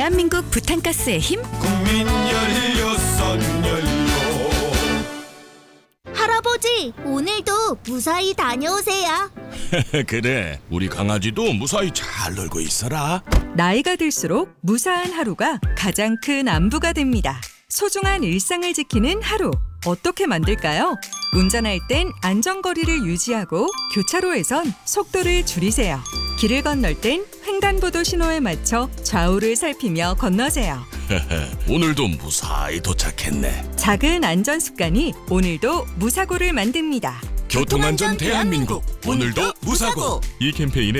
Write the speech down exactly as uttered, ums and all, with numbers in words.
대한민국 부탄가스의 힘? 국민 열여섯 연료. 할아버지, 오늘도 무사히 다녀오세요. 그래, 우리 강아지도 무사히 잘 놀고 있어라. 나이가 들수록 무사한 하루가 가장 큰 안부가 됩니다. 소중한 일상을 지키는 하루, 어떻게 만들까요? 운전할 땐 안전거리를 유지하고 교차로에선 속도를 줄이세요. 길을 건널 땐 횡단보도 신호에 맞춰 좌우를 살피며 건너세요. 오늘도 무사히 도착했네. 작은 안전 습관이 오늘도 무사고를 만듭니다. 교통안전 대한민국, 오늘도 무사고. 이 캠페인에